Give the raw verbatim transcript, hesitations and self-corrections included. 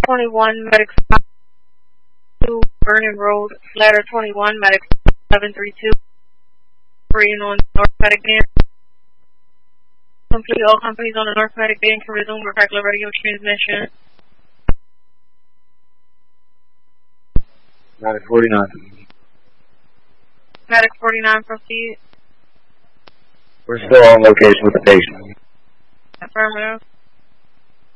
twenty-one, medic two, Vernon Road, ladder twenty-one, medic seven three two, operating on North Medic Band. Complete all companies on the North Medic Band can resume with regular radio transmission. Medic forty-nine. Medic forty-nine, proceed. We're still on location with the patient. Affirmative.